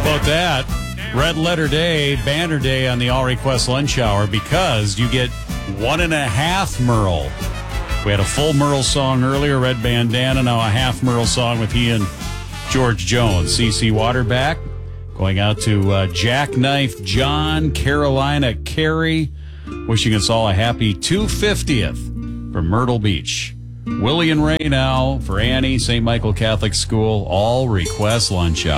about that? Red Letter Day, Banner Day on the All Request Lunch Hour because you get 1.5 Merle. We had a full Merle song earlier, Red Bandana, now a half Merle song with he and George Jones. CC Waterback going out to Jackknife John, Carolina Carrie, wishing us all a happy 250th from Myrtle Beach. Willie and Ray now for Annie, St. Michael Catholic School, All Request Lunch Hour.